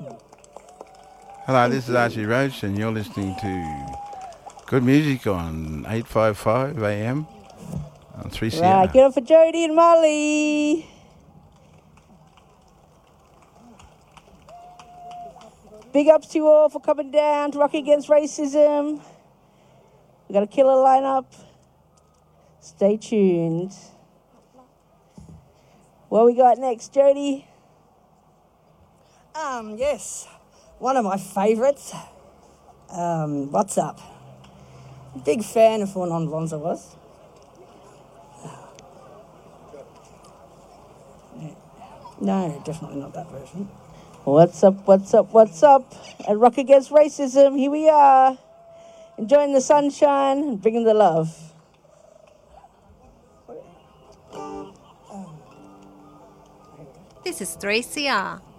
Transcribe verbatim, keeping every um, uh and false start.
Hello, this is Archie Roach, and you're listening to good music on eight fifty-five A M on three C R. Right, get up for Jody and Molly. Big ups to you all for coming down to Rock Against Racism. We got a killer lineup. Stay tuned. What we got next, Jody? Um, yes, one of my favourites. Um, What's Up? Big fan of Four Non Blondes I was. No, definitely not that version. What's up, what's up, what's up? At Rock Against Racism, here we are. Enjoying the sunshine and bringing the love. This is three C R.